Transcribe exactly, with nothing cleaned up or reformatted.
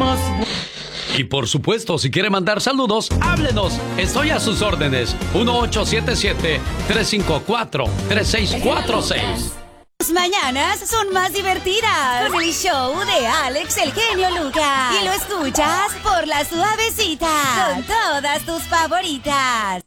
más... Y por supuesto, si quiere mandar saludos, háblenos. Estoy a sus órdenes. uno ocho siete siete, tres cinco cuatro, tres seis cuatro seis. Las mañanas son más divertidas con el show de Alex el genio Lucas. Y lo escuchas por la suavecita con todas tus favoritas.